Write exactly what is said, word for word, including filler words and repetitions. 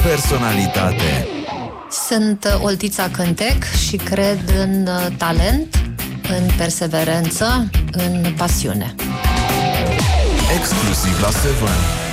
personalitate. Sunt Oltița Cântec și cred în talent, în perseverență, în pasiune. Exclusiv la Seven.